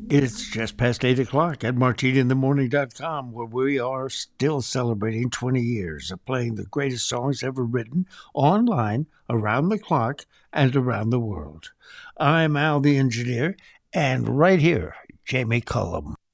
It's just past 8 o'clock at martininthemorning.com, where we are still celebrating 20 years of playing the greatest songs ever written online, around the clock, and around the world. I'm Al the engineer, and right here, Jamie Cullum.